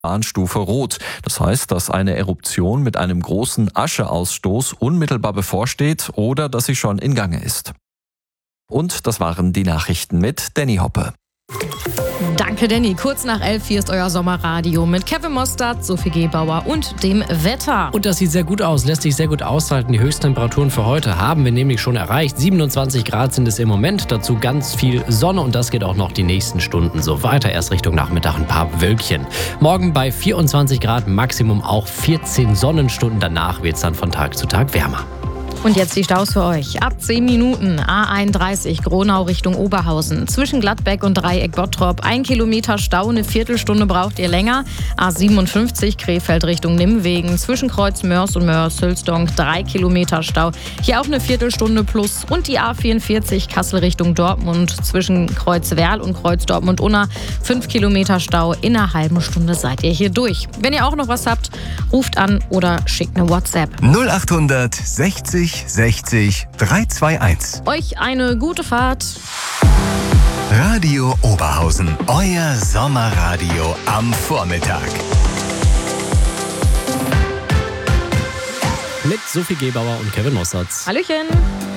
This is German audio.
Warnstufe Rot. Das heißt, dass eine Eruption mit einem großen Ascheausstoß unmittelbar bevorsteht oder dass sie schon in Gange ist. Und das waren die Nachrichten mit Danny Hoppe. Danke, Danny. Kurz nach 11 hier ist euer Sommerradio mit Kevin Mostert, Sophie Gebauer und dem Wetter. Und das sieht sehr gut aus, lässt sich sehr gut aushalten. Die Höchsttemperaturen für heute haben wir nämlich schon erreicht. 27 Grad sind es im Moment, dazu ganz viel Sonne und das geht auch noch die nächsten Stunden so weiter. Erst Richtung Nachmittag ein paar Wölkchen. Morgen bei 24 Grad, Maximum auch 14 Sonnenstunden. Danach wird es dann von Tag zu Tag wärmer. Und jetzt die Staus für euch. Ab 10 Minuten A31 Gronau Richtung Oberhausen. Zwischen Gladbeck und Dreieck Bottrop 1 Kilometer Stau, eine Viertelstunde braucht ihr länger. A57 Krefeld Richtung Nimwegen. Zwischen Kreuz Mörs und Mörs-Hülsdonk 3 Kilometer Stau. Hier auch eine Viertelstunde plus. Und die A44 Kassel Richtung Dortmund. Zwischen Kreuz Werl und Kreuz Dortmund-Unna 5 Kilometer Stau. In einer halben Stunde seid ihr hier durch. Wenn ihr auch noch was habt, ruft an oder schickt eine WhatsApp. 0800 60 60 321. Euch eine gute Fahrt. Radio Oberhausen, euer Sommerradio am Vormittag. Mit Sophie Gebauer und Kevin Mostert. Hallöchen.